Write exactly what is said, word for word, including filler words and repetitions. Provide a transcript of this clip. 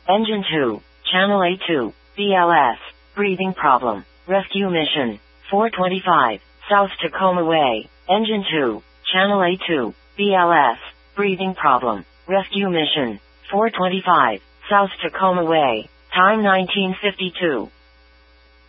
Engine two, Channel A two, B L S, breathing problem, rescue mission, four twenty-five, South Tacoma Way. Engine two, Channel A two, B L S, breathing problem, rescue mission, four twenty-five, South Tacoma Way. Time nineteen fifty-two.